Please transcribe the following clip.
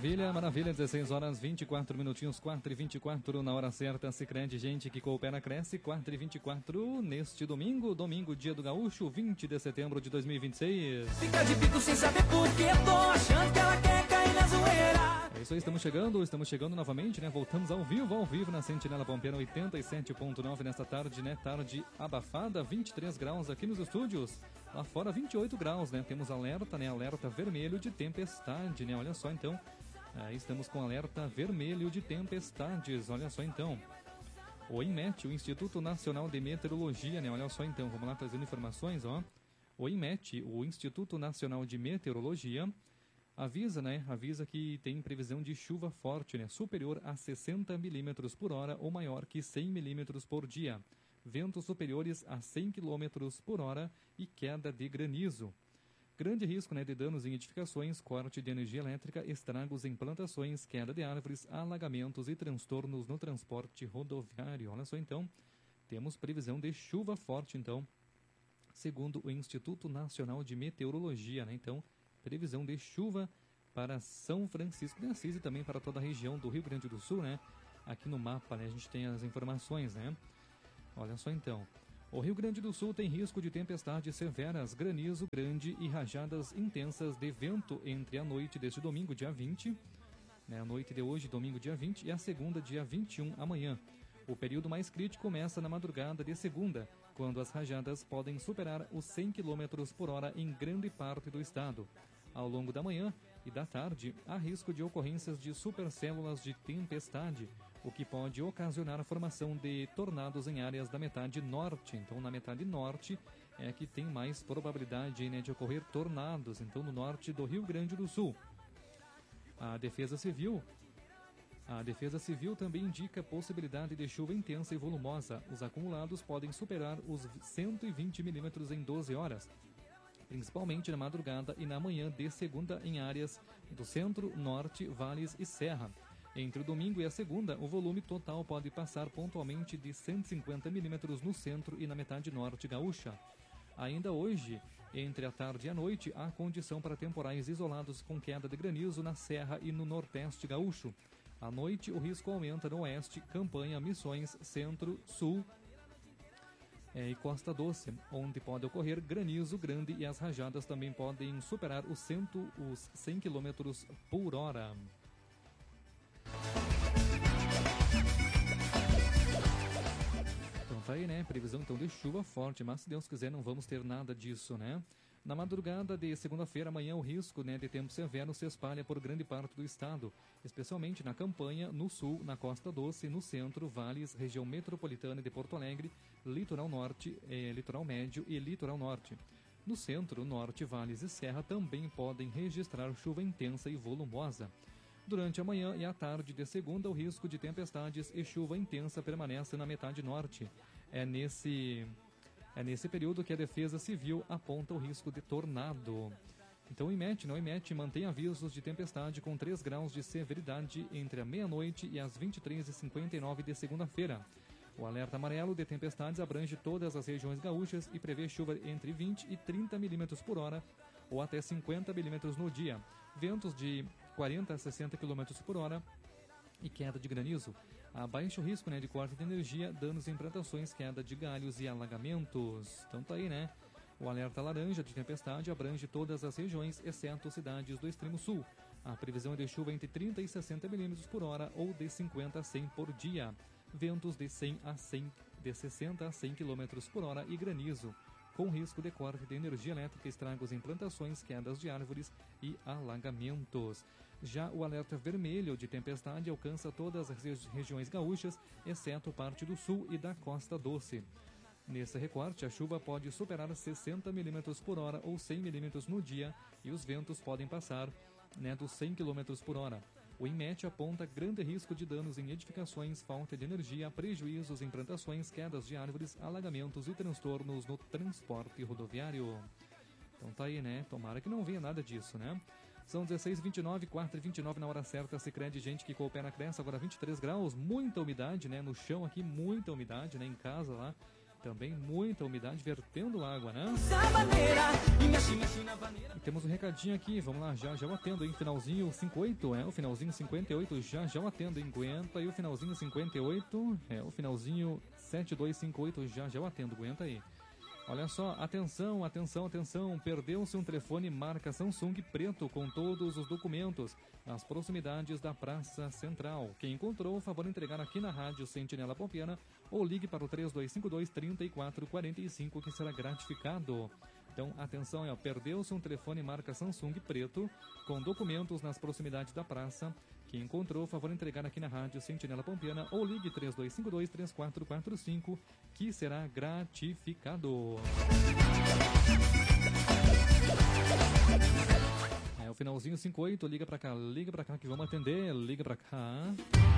Maravilha, maravilha, 16 horas 24 minutinhos, 4h24 na hora certa. Sicredi, gente que coopera, cresce, 4h24 neste domingo, dia do Gaúcho, 20 de setembro de 2026. Fica de bico sem saber por que tô achando que ela quer cair na zoeira. É isso aí, estamos chegando novamente, né? Voltamos ao vivo na Sentinela Pampeana 87.9 nesta tarde, né? Tarde abafada, 23 graus aqui nos estúdios. Lá fora 28 graus, né? Temos alerta, né? Alerta vermelho de tempestade, né? Olha só então. Aí estamos com alerta vermelho de tempestades. Olha só então. O INMET, o Instituto Nacional de Meteorologia, né? Olha só então, vamos lá trazendo informações, ó. O INMET, o Instituto Nacional de Meteorologia, avisa, né? Avisa que tem previsão de chuva forte, né? Superior a 60 milímetros por hora ou maior que 100 milímetros por dia. Ventos superiores a 100 km por hora e queda de granizo. Grande risco, né, de danos em edificações, corte de energia elétrica, estragos em plantações, queda de árvores, alagamentos e transtornos no transporte rodoviário. Olha só então, temos previsão de chuva forte então, segundo o Instituto Nacional de Meteorologia, né? Então, previsão de chuva para São Francisco de Assis e também para toda a região do Rio Grande do Sul, né? Aqui no mapa, né, a gente tem as informações, né? Olha só então. O Rio Grande do Sul tem risco de tempestades severas, granizo grande e rajadas intensas de vento entre a noite deste domingo, dia 20, né, a noite de hoje, domingo, dia 20, e a segunda, dia 21, amanhã. O período mais crítico começa na madrugada de segunda, quando as rajadas podem superar os 100 km por hora em grande parte do estado. Ao longo da manhã e da tarde, há risco de ocorrências de supercélulas de tempestade, o que pode ocasionar a formação de tornados em áreas da metade norte. Então, na metade norte é que tem mais probabilidade, né, de ocorrer tornados, então no norte do Rio Grande do Sul. A Defesa Civil também indica possibilidade de chuva intensa e volumosa. Os acumulados podem superar os 120 milímetros em 12 horas. Principalmente na madrugada e na manhã de segunda em áreas do centro, norte, vales e serra. Entre o domingo e a segunda, o volume total pode passar pontualmente de 150 milímetros no centro e na metade norte gaúcha. Ainda hoje, entre a tarde e a noite, há condição para temporais isolados com queda de granizo na serra e no nordeste gaúcho. À noite, o risco aumenta no oeste, Campanha, Missões, Centro, Sul e Costa Doce, onde pode ocorrer granizo grande e as rajadas também podem superar os 100 km por hora. Então tá aí, né? Previsão então de chuva forte, mas se Deus quiser não vamos ter nada disso, né? Na madrugada de segunda-feira, amanhã, o risco, né, de tempo severo se espalha por grande parte do estado, especialmente na Campanha, no sul, na Costa Doce, no centro, vales, região metropolitana de Porto Alegre, litoral norte, litoral médio e litoral norte. No centro, norte, vales e serra também podem registrar chuva intensa e volumosa. Durante a manhã e a tarde de segunda, o risco de tempestades e chuva intensa permanece na metade norte. É nesse período que a Defesa Civil aponta o risco de tornado. Então o INMET mantém avisos de tempestade com 3 graus de severidade entre a meia-noite e as 23h59 de segunda-feira. O alerta amarelo de tempestades abrange todas as regiões gaúchas e prevê chuva entre 20 e 30 milímetros por hora ou até 50 milímetros no dia. Ventos de 40 a 60 km por hora e queda de granizo. Há baixo risco, né, de corte de energia, danos em plantações, queda de galhos e alagamentos. Então tá aí, né? O alerta laranja de tempestade abrange todas as regiões, exceto cidades do extremo sul. A previsão é de chuva entre 30 e 60 milímetros por hora ou de 50 a 100 por dia. Ventos de 60 a 100 km por hora e granizo, com risco de corte de energia elétrica, estragos em plantações, quedas de árvores e alagamentos. Já o alerta vermelho de tempestade alcança todas as regiões gaúchas, exceto parte do sul e da Costa Doce. Nesse recorte, a chuva pode superar 60 milímetros por hora ou 100 milímetros no dia e os ventos podem passar, né, dos 100 km por hora. O INMET aponta grande risco de danos em edificações, falta de energia, prejuízos em plantações, quedas de árvores, alagamentos e transtornos no transporte rodoviário. Então tá aí, né? Tomara que não venha nada disso, né? São 16h29, 4h29 na hora certa. Sicredi, gente que coopera, cresce. Agora 23 graus, muita umidade, né? No chão aqui, muita umidade, né? Em casa lá. Também muita umidade vertendo água, né? E temos um recadinho aqui, vamos lá, já eu atendo, hein? Finalzinho 58, o finalzinho 58, já eu atendo, hein? Aguenta aí o finalzinho 58, o finalzinho 7258, já eu atendo, aguenta aí. Olha só, atenção, perdeu-se um telefone marca Samsung preto com todos os documentos nas proximidades da Praça Central. Quem encontrou, favor entregar aqui na Rádio Sentinela Pampiana ou ligue para o 3252-3445 que será gratificado. Então, atenção, perdeu-se um telefone marca Samsung preto com documentos nas proximidades da praça. Quem encontrou, favor entregar aqui na Rádio Sentinela Pampiana ou ligue 3252-3445 que será gratificado. O finalzinho 58, liga pra cá que vamos atender, liga pra cá.